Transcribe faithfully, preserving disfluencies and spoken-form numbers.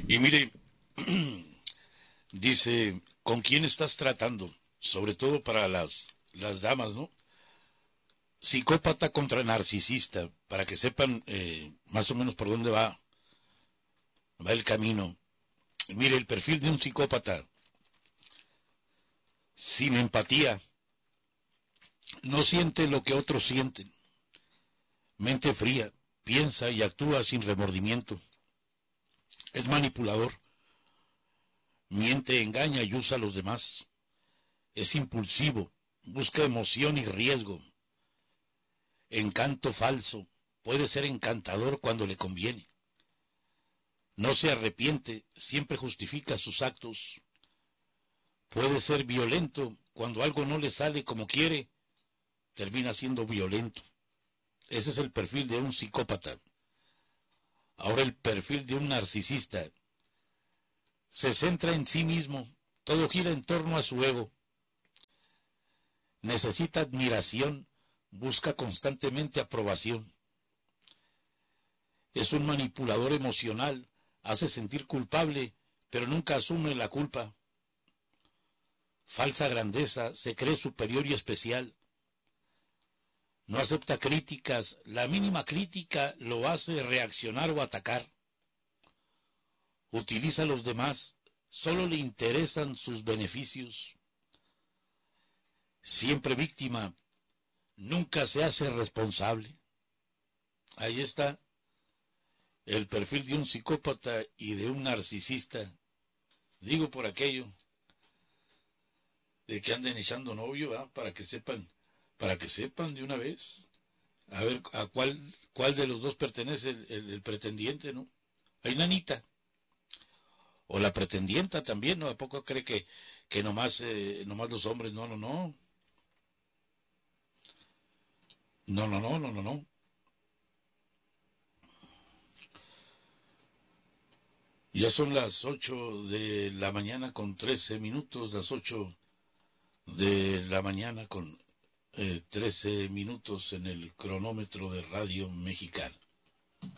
Y mire, dice, ¿con quién estás tratando? Sobre todo para las, las damas, ¿no? Psicópata contra narcisista, para que sepan eh, más o menos por dónde va, va el camino. Mire, el perfil de un psicópata, sin empatía, no siente lo que otros sienten, mente fría, piensa y actúa sin remordimiento, es manipulador, miente, engaña y usa a los demás, es impulsivo, busca emoción y riesgo, encanto falso, puede ser encantador cuando le conviene, no se arrepiente, siempre justifica sus actos, puede ser violento, cuando algo no le sale como quiere, termina siendo violento. Ese es el perfil de un psicópata. Ahora el perfil de un narcisista. Se centra en sí mismo, todo gira en torno a su ego. Necesita admiración, busca constantemente aprobación. Es un manipulador emocional, hace sentir culpable, pero nunca asume la culpa. Falsa grandeza, se cree superior y especial. No acepta críticas, la mínima crítica lo hace reaccionar o atacar. Utiliza a los demás, solo le interesan sus beneficios. Siempre víctima, nunca se hace responsable. Ahí está el perfil de un psicópata y de un narcisista. Digo por aquello de que anden echando novio, ¿eh? para que sepan, para que sepan de una vez. A ver a cuál, cuál de los dos pertenece el, el, el pretendiente, ¿no? Hay nanita. O la pretendienta también, ¿no? ¿A poco cree que, que nomás, eh, nomás los hombres? No, no, no. No, no, no, no, no, no. Ya son las ocho de la mañana con trece minutos, las ocho de la mañana con eh, trece minutos en el cronómetro de Radio Mexicana.